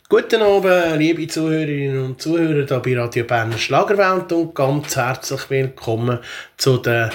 Guten Abend, liebe Zuhörerinnen und Zuhörer hier bei Radio Berner Schlagerwelt und ganz herzlich willkommen zu der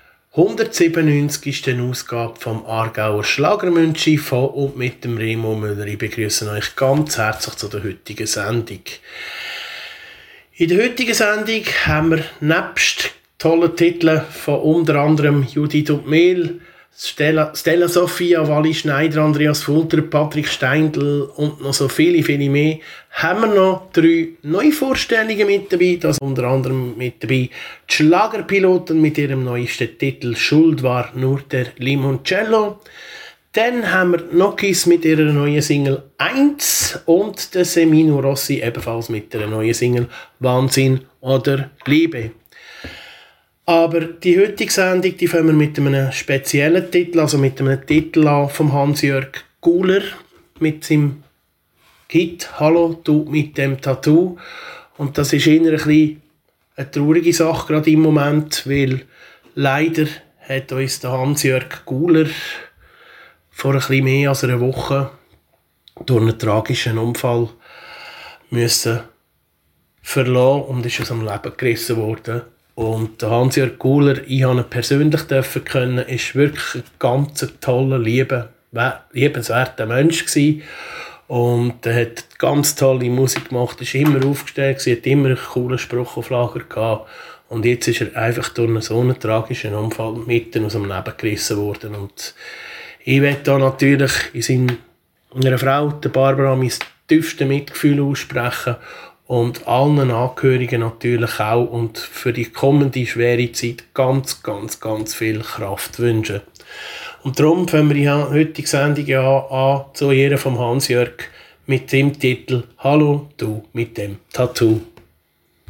197. Ausgabe vom Aargauer Schlagermünchi von und mit dem Remo Müller. Ich begrüße euch ganz herzlich zu der heutigen Sendung. In der heutigen Sendung haben wir nebst tollen Titeln von unter anderem Judith und Mehl, Stella Sophia, Wally Schneider, Andreas Fulter, Patrick Steindl und noch so viele, viele mehr, haben wir noch 3 Neuvorstellungen mit dabei. Das unter anderem mit dabei die Schlagerpiloten mit ihrem neuesten Titel «Schuld war nur der Limoncello». Dann haben wir Nokis mit ihrer neuen Single «1» und der Semino Rossi ebenfalls mit ihrer neuen Single «Wahnsinn oder Liebe». Aber die heutige Sendung, die fangen wir mit einem speziellen Titel, also mit einem Titel an vom Hans-Jörg Guler mit seinem Hit «Hallo, du mit dem Tattoo». Und das ist eher ein bisschen eine traurige Sache gerade im Moment, weil leider hat uns der Hans-Jörg Guler vor ein bisschen mehr als einer Woche durch einen tragischen Unfall müssen verlassen und ist aus dem Leben gerissen worden. Und der Hans-Jörg Guler, ich habe ihn persönlich können, ist wirklich ein ganz toller, liebenswerter Mensch gewesen. Und er hat ganz tolle Musik gemacht, ist immer aufgestellt, hat immer einen coolen Spruch auf Lager gehabt. Und jetzt ist er einfach durch so einen tragischen Unfall mitten aus dem Leben gerissen worden. Und ich möchte da natürlich in seiner Frau, der Barbara, mein tiefstes Mitgefühl aussprechen. Und allen Angehörigen natürlich auch und für die kommende schwere Zeit ganz, ganz, ganz viel Kraft wünschen. Und darum fangen wir die heutige Sendung an zu Ehren vom Hans-Jörg mit dem Titel «Hallo, du mit dem Tattoo».